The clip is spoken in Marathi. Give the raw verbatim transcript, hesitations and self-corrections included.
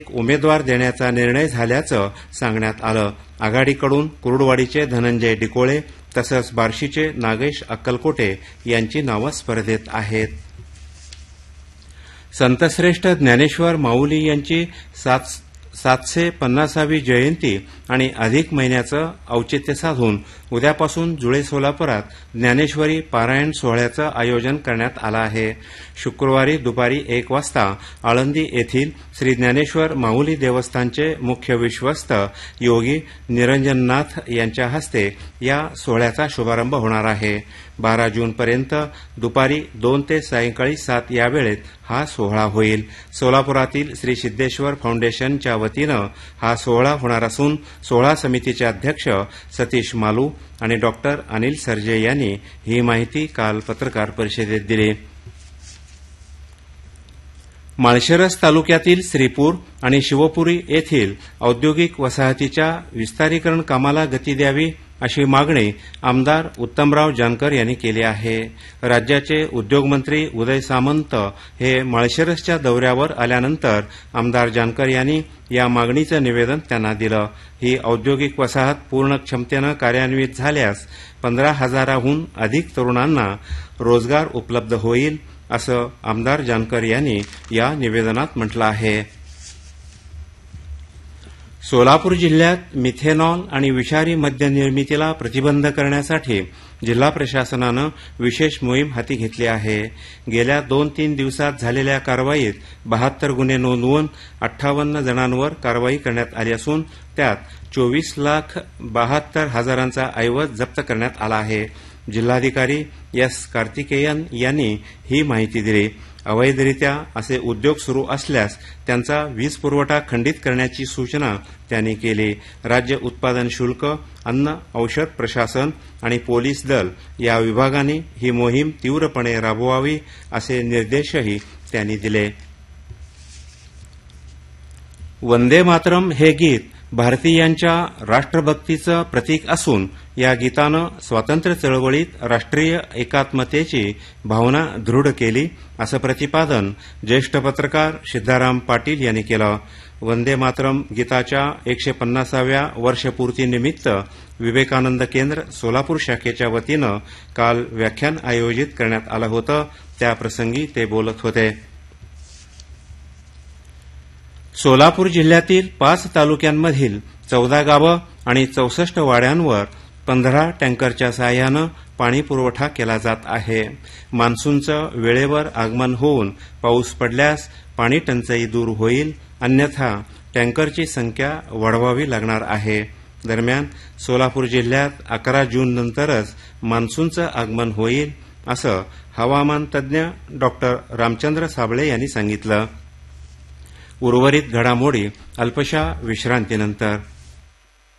उमेदवार देण्याचा निर्णय झाल्याचं सांगण्यात आलं. आघाडीकडून कुर्डुवाडीचे धनंजय डिकोळे तसंच बार्शीचे नागेश अक्कलकोटे यांची नावं स्पर्धेत आहेत. संतश्रेष्ठ ज्ञानेश्वर माऊली यांची सात सातशे पन्नासावी जयंती आणि अधिक महिन्याचं औचित्य साधून उद्यापासून जुळे सोलापुरात ज्ञानेश्वरी पारायण सोहळ्याचं आयोजन करण्यात आलं आहे. शुक्रवारी दुपारी एक वाजता आळंदी येथील श्री ज्ञानेश्वर माऊली देवस्थानचे मुख्य विश्वस्त योगी निरंजननाथ यांच्या हस्ते या सोहळ्याचा शुभारंभ होणार आहे. बारा जूनपर्यंत दुपारी दोन ते सायंकाळी सात या वेळेत हा सोहळा होईल. सोलापुरातील श्री सिद्धेश्वर फाउंडेशनच्या वतीनं हा सोहळा होणार असून सोहळा समितीचे अध्यक्ष सतीश मालू आणि डॉक्टर अनिल सर्जे यांनी ही माहिती काल पत्रकार परिषदेत दिली. माळशिरस तालुक्यातील श्रीपूर आणि शिवपुरी येथील औद्योगिक वसाहतीच्या विस्तारीकरण कामाला गती द्यावी अशी मागणी आमदार उत्तमराव जानकर यांनी केली आहे. राज्याचे उद्योगमंत्री उदय सामंत हे माळशिरसच्या दौऱ्यावर आल्यानंतर आमदार जानकर यांनी या मागणीचं निवेदन त्यांना दिलं. ही औद्योगिक वसाहत पूर्ण क्षमतेनं कार्यान्वित झाल्यास पंधरा हजाराहून अधिक तरुणांना रोजगार उपलब्ध होईल असं आमदार जानकर यांनी या निवेदनात म्हटलं आहे. सोलापूर जिल्ह्यात मिथेनॉल आणि विषारी मद्य निर्मितीला प्रतिबंध करण्यासाठी जिल्हा प्रशासनानं विशेष मोहीम हाती घेतली आहे. गेल्या दोन तीन दिवसात झालेल्या कारवाईत बहात्तर गुन्हे नोंदवून अठ्ठावन्न जणांवर कारवाई करण्यात आली असून त्यात चोवीस लाख बहात्तर हजारांचा ऐवज जप्त करण्यात आला आहे. जिल्हाधिकारी एस कार्तिकेयन यांनी ही माहिती दिली. अवैधरित्या असे उद्योग सुरू असल्यास त्यांचा वीज पुरवठा खंडित करण्याची सूचना त्यांनी केली. राज्य उत्पादन शुल्क, अन्न औषध प्रशासन आणि पोलीस दल या विभागांनी ही मोहीम तीव्रपणे राबवावी असे निर्देशही त्यांनी दिले. वंदे मातरम हे गीत भारतीयांच्या राष्ट्रभक्तीचं प्रतीक असून या गीतानं स्वातंत्र्य चळवळीत राष्ट्रीय एकात्मतेची भावना दृढ केली असं प्रतिपादन ज्येष्ठ पत्रकार सिद्धाराम पाटील यांनी केलं. वंदे मातरम गीताच्या एकशे पन्नासाव्या वर्षपूर्तीनिमित्त विवेकानंद केंद्र सोलापूर शाखेच्या वतीनं काल व्याख्यान आयोजित करण्यात आलं होतं. त्याप्रसंगी ते बोलत होते. सोलापूर जिल्ह्यातील पाच तालुक्यांमधील चौदा गावं आणि चौसष्ट वाड्यांवर पंधरा टँकरच्या साहाय्यानं पाणी पुरवठा केला जात आहे. मान्सूनचं वेळेवर आगमन होऊन पाऊस पडल्यास पाणी टंचाई दूर होईल, अन्यथा टँकरची संख्या वाढवावी लागणार आहे. दरम्यान सोलापूर जिल्ह्यात अकरा जून नंतरच मान्सूनचं आगमन होईल असं हवामान तज्ज्ञ डॉक्टर रामचंद्र साबळे यांनी सांगितलं. उर्वरित घडामोडी अल्पशा विश्रांतीनंतर.